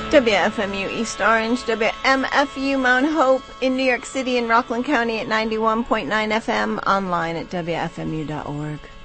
WFMU East Orange, WMFU Mount Hope in New York City and Rockland County at 91.9 FM, online at WFMU.org.